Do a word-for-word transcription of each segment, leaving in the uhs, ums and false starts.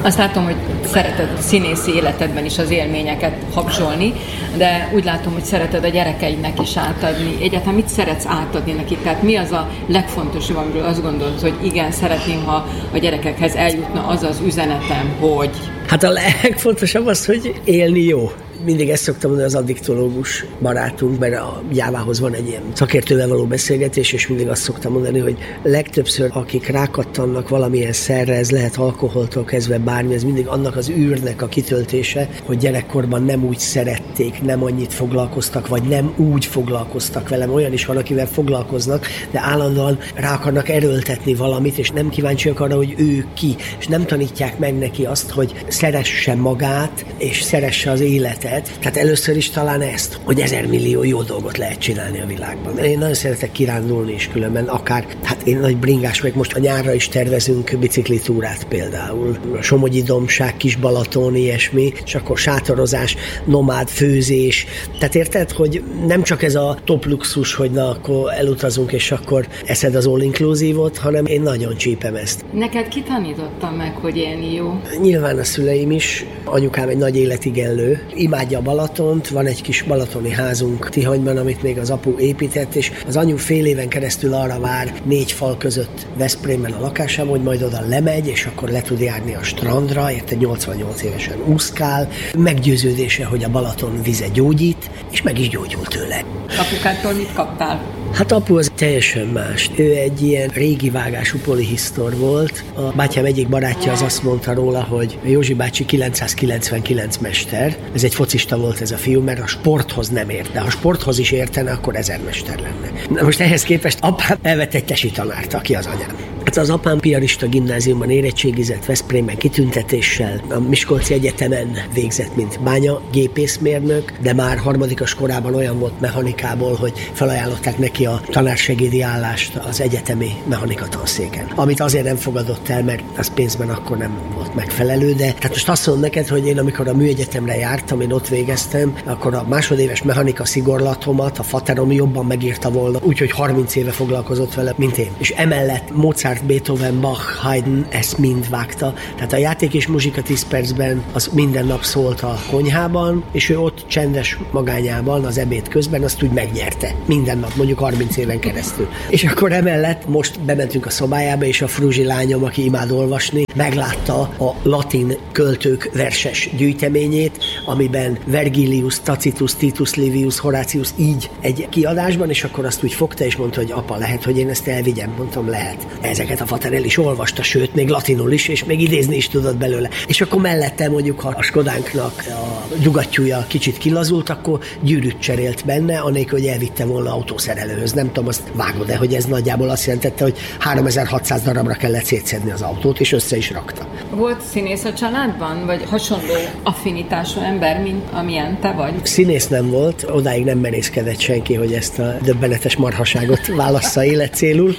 Azt látom, hogy szereted színészi életedben is az élményeket habzsolni, de úgy látom, hogy szereted a gyerekeidnek is átadni. Egyáltalán mit szeretsz átadni nekik? Tehát mi az a legfontosabb, amiről azt gondolod, hogy igen, szeretném, ha a gyerekekhez eljutna az az üzenetem, hogy... Hát a legfontosabb az, hogy élni jó. Mindig ezt szoktam mondani az addiktológus barátunk, mert a Jávához van egy ilyen szakértővel való beszélgetés, és mindig azt szoktam mondani, hogy legtöbbször, akik rákattannak valamilyen szerre, ez lehet alkoholtól kezdve bármi, ez mindig annak az űrnek a kitöltése, hogy gyerekkorban nem úgy szerették, nem annyit foglalkoztak, vagy nem úgy foglalkoztak velem. Olyan is van, akivel foglalkoznak, de állandóan rá akarnak erőltetni valamit, és nem kíváncsiak arra, hogy ő ki, és nem tanítják meg neki azt, hogy szeresse magát, és szeresse az életet. Tehát először is talán ezt, hogy ezer millió jó dolgot lehet csinálni a világban. Én nagyon szeretek kirándulni is különben, akár, hát én nagy bringás meg, most a nyárra is tervezünk biciklitúrát például. Somogyi Dombság, Kis-Balaton, ilyesmi, és akkor sátorozás, nomád, főzés. Tehát érted, hogy nem csak ez a top luxus, hogy na, akkor elutazunk, és akkor eszed az all-inclusive-ot, hanem én nagyon csípem ezt. Neked ki tanította meg, hogy élni jó? Nyilván a szüleim is. Anyukám egy nagy életigenlő. Imádja a Balatont, van egy kis balatoni házunk Tihanyban, amit még az apu épített, és az anyu fél éven keresztül arra vár négy fal között Veszprémben a lakásában, hogy majd oda lemegy, és akkor le tud járni a strandra, érte nyolcvannyolc évesen úszkál, meggyőződése, hogy a Balaton vize gyógyít, és meg is gyógyult tőle. Apukától mit kaptál? Hát apu az teljesen más. Ő egy ilyen régi vágású polihisztor volt. A bátyám egyik barátja az azt mondta róla, hogy Józsi bácsi kilencszázkilencvenkilenc mester. Ez egy focista volt ez a fiú, mert a sporthoz nem ért. De ha a sporthoz is értene, akkor ezermester lenne. Na most ehhez képest apám elvett egy tesi tanárt, aki az anyám. Hát az apám piarista gimnáziumban érettségizett, Veszprémben kitüntetéssel, a Miskolci Egyetemen végzett, mint bánya gépészmérnök, de már harmadikas korában olyan volt mechanikából, hogy felajánlották neki a tanársegédi állást az egyetemi mechanika tanszéken. Amit azért nem fogadott el, mert az pénzben akkor nem volt megfelelő, de tehát most azt mondom neked, hogy én amikor a műegyetemre jártam, én ott végeztem, akkor a másodéves mechanika szigorlatomat a faterom jobban megírta volna, úgyhogy harminc éve foglalkozott vele, mint én. És emellett Mozart, Beethoven, Bach, Haydn ezt mind vágta. Tehát a játék és muzsika tíz percben az minden nap szólt a konyhában, és ő ott csendes magányában az ebéd közben azt úgy megnyerte. Minden nap, mondjuk harminc éven keresztül. És akkor emellett most bementünk a szobájába, és a fruzsi lányom, aki imád olvasni, meglátta a latin költők verses gyűjteményét, amiben Vergilius, Tacitus, Titus Livius, Horatius így egy kiadásban, és akkor azt úgy fogta, és mondta, hogy apa, lehet, hogy én ezt elvigyem? Mondtam, lehet. Ezeket a fater el is olvasta, sőt, még latinul is, és még idézni is tudott belőle. És akkor mellette mondjuk, ha a Skodánknak a gyugattyúja kicsit kilazult, akkor gyűrűt cserélt benne, anélkül, hogy elvitte volna autószerelőhöz. Nem tudom, azt vágod-e, hogy ez nagyjából azt jelentette, hogy háromezer-hatszáz darabra kellett szétszedni az autót, és össze is rakta. Volt színész a családban, vagy hasonló affinitású ember, mint amilyen te vagy? Színész nem volt, odáig nem merészkedett senki, hogy ezt a döbbenetes marhaságot válassza életcélul,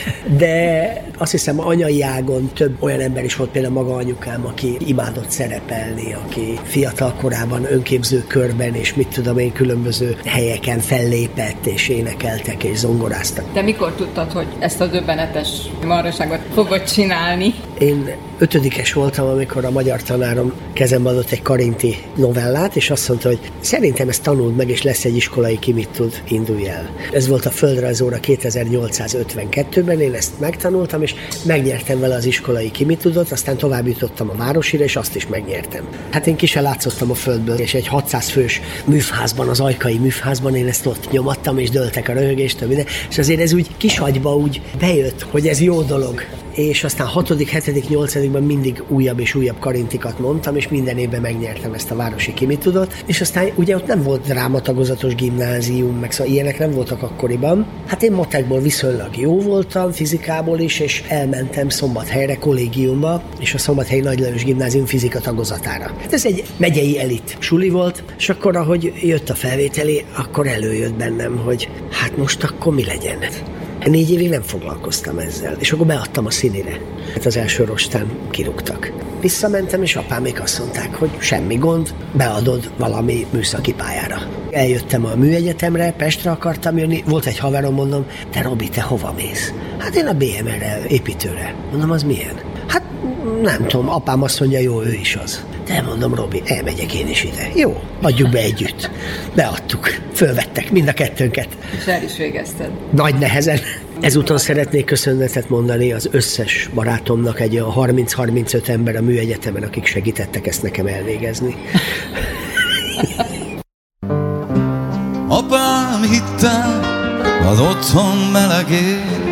de azt hiszem anyai ágon több olyan ember is volt, például maga anyukám, aki imádott szerepelni, aki fiatal korában önképző körben, és mit tudom én, különböző helyeken fellépett, és énekeltek, és zongoráztak. De mikor tudtad, hogy ezt a döbbenetes marhaságot fogod csinálni? Én ötödikes voltam, amikor a magyar tanárom kezembe adott egy karinti novellát, és azt mondta, hogy szerintem ezt tanuld meg, és lesz egy iskolai, ki mit tud, indulj el. Ez volt a földrajzóra kétezer-nyolcszázötvenkettőben, én ezt megtanultam, és megnyertem vele az iskolai, ki mit tudott, aztán tovább jutottam a városira, és azt is megnyertem. Hát én ki se látszottam a földből, és egy hatszáz fős műfházban, az ajkai műfházban én ezt ott nyomattam, és dőltek a röhögést, minden, és azért ez úgy kisagyba úgy bejött, hogy ez jó dolog. És aztán hatodik, hetedik, nyolcadikban mindig újabb és újabb karintikat mondtam, és minden évben megnyertem ezt a városi ki mit tudott. És aztán ugye ott nem volt drámatagozatos gimnázium, meg szóval ilyenek nem voltak akkoriban. Hát én matekból viszonylag jó voltam, fizikából is, és elmentem Szombathelyre kollégiumba, és a Szombathelyi Nagy Lajos Gimnázium fizika tagozatára. Hát ez egy megyei elit suli volt, és akkor, ahogy jött a felvételi, akkor előjött bennem, hogy hát most akkor mi legyen. Négy évig nem foglalkoztam ezzel, és akkor beadtam a színire. Hát az első rostán kirúgtak. Visszamentem, és apámék azt mondták, hogy semmi gond, beadod valami műszaki pályára. Eljöttem a műegyetemre, Pestre akartam jönni, volt egy haverom, mondom, te Robi, te hova mész? Hát én a bé em er-re, építőre. Mondom, az milyen? Hát Nem tudom, apám azt mondja, jó, ő is az. De mondom, Robi, elmegyek én is ide. Jó, adjuk be együtt. Beadtuk, fölvettek mind a kettőnket. És el is végezted. Nagy nehezen. Ezúton szeretnék köszönetet mondani az összes barátomnak, egy a harminc-harmincöt ember a műegyetemen, akik segítettek ezt nekem elvégezni. Apám hitte az otthon melegén,